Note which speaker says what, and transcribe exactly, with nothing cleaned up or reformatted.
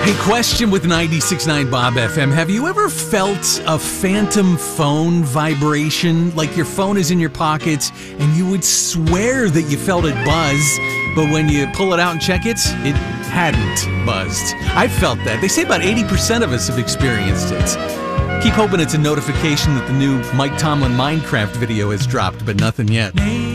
Speaker 1: Hey, question with ninety-six point nine Bob F M. Have you ever felt a phantom phone vibration? Like your phone is in your pocket and you would swear that you felt it buzz, but when you pull it out and check it, it hadn't buzzed. I felt that. They say about eighty percent of us have experienced it. Keep hoping it's a notification that the new Mike Tomlin Minecraft video has dropped, but nothing yet.